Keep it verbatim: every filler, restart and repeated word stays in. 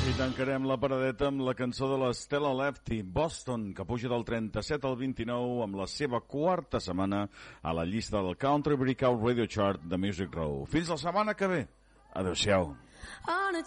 I tancarem la paradeta amb la cançó de l'Stella Lefty, Boston, que puja del trenta-set al vint-i-nou amb la seva quarta setmana a la llista del Country Breakout Radio Chart de Music Row. Fins la setmana que ve. Adéu-siau.